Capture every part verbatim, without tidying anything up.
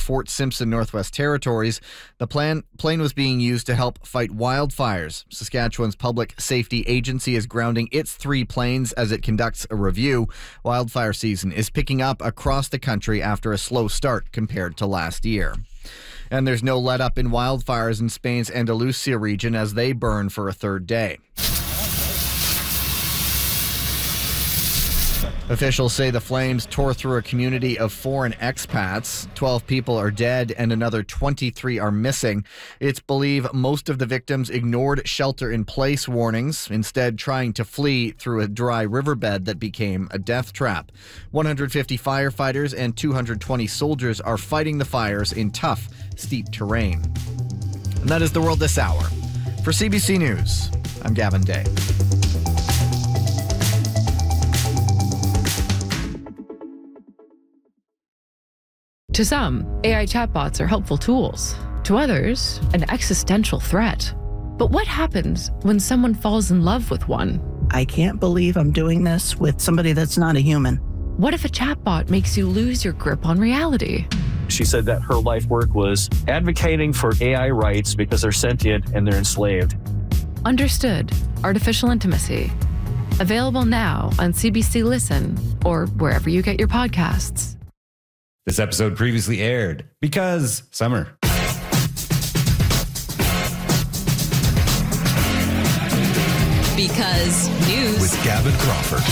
Fort Simpson, Northwest Territories. The plan, plane was being used to help fight wildfires. Saskatchewan's Public Safety Agency is grounding its three planes as it conducts a review. Wildfire season is picking up across the country after a slow start compared to last year. And there's no let-up in wildfires in Spain's Andalusia region as they burn for a third day. Officials say the flames tore through a community of foreign expats. twelve people are dead and another twenty-three are missing. It's believed most of the victims ignored shelter-in-place warnings, instead trying to flee through a dry riverbed that became a death trap. one hundred fifty firefighters and two hundred twenty soldiers are fighting the fires in tough, steep terrain. And that is the world this hour. For C B C News, I'm Gavin Day. To some, A I chatbots are helpful tools. To others, an existential threat. But what happens when someone falls in love with one? I can't believe I'm doing this with somebody that's not a human. What if a chatbot makes you lose your grip on reality? She said that her life work was advocating for A I rights because they're sentient and they're enslaved. Understood. Artificial Intimacy. Available now on C B C Listen or wherever you get your podcasts. This episode previously aired because summer. Because news. With Gavin Crawford.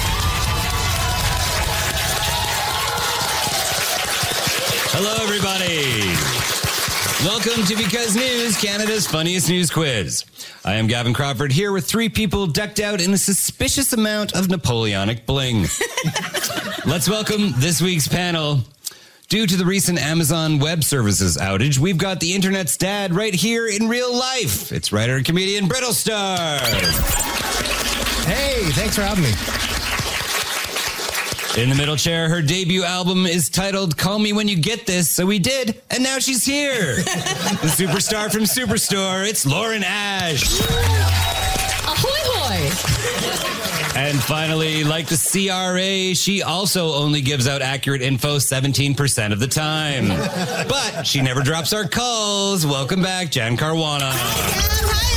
Hello, everybody. Welcome to Because News, Canada's funniest news quiz. I am Gavin Crawford here with three people decked out in a suspicious amount of Napoleonic bling. Let's welcome this week's panel. Due to the recent Amazon Web Services outage, we've got the internet's dad right here in real life. It's writer and comedian Brittlestar. Hey, thanks for having me. In the middle chair, her debut album is titled Call Me When You Get This, so we did, and now she's here. The superstar from Superstore, it's Lauren Ash. Ahoy hoy! And finally, like the C R A, she also only gives out accurate info seventeen percent of the time. But she never drops our calls. Welcome back, Jan Caruana. Hi,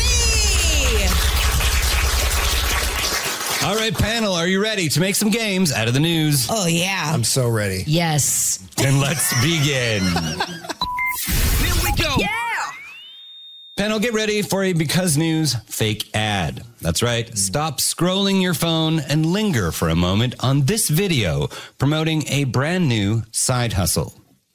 everybody! All right, panel, are you ready to make some games out of the news? Oh, yeah. I'm so ready. Yes. Then let's begin. Here we go. Yeah! Panel, get ready for a Because News fake ad. That's right. Stop scrolling your phone and linger for a moment on this video promoting a brand new side hustle.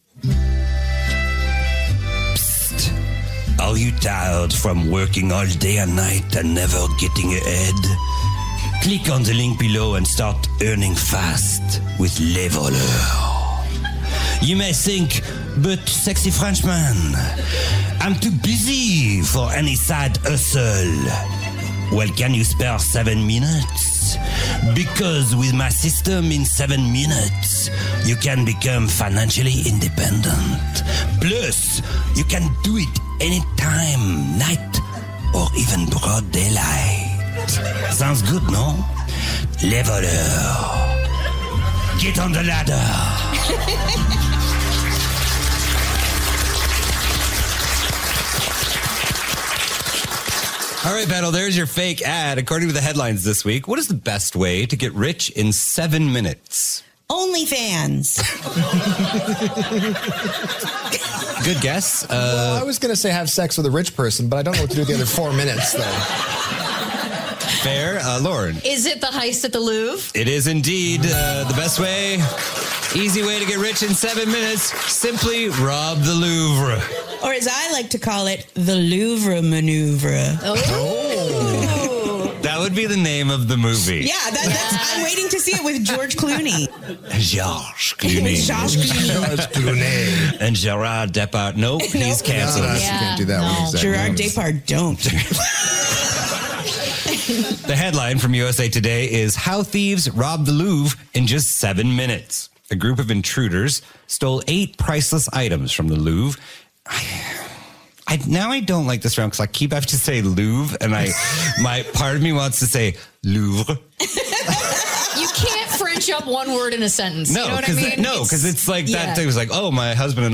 Psst. Are you tired from working all day and night and never getting ahead? Click on the link below and start earning fast with Le Voleur. You may think, but sexy Frenchman, I'm too busy for any side hustle. Well, can you spare seven minutes? Because with my system in seven minutes, you can become financially independent. Plus, you can do it anytime, night, or even broad daylight. Sounds good, no? Le Voleur. Get on the ladder. All right, Battle, there's your fake ad. According to the headlines this week, what is the best way to get rich in seven minutes? OnlyFans. Good guess. Uh, Well, I was going to say have sex with a rich person, but I don't know what to do with the other four minutes, though. fair. Uh, Lauren. Is it the heist at the Louvre? It is indeed uh, the best way. Easy way to get rich in seven minutes. Simply rob the Louvre. Or as I like to call it, the Louvre maneuver. Oh. That would be the name of the movie. Yeah, that, that's, I'm waiting to see it with George Clooney. Georges Clooney. George Clooney. Clooney. And Gerard Depardieu. Nope, he's canceled. No, no, Yeah, you can't do that no. one. Exactly. Gerard Depardieu, don't. The headline from U S A Today is How Thieves Robbed the Louvre in Just Seven Minutes. A group of intruders stole eight priceless items from the Louvre. I, I now I don't like this round because I keep having to say Louvre, and I my part of me wants to say Louvre. You can't French up one word in a sentence. No, you know what I because mean? no, because it's like yeah. that thing was like, oh, my husband and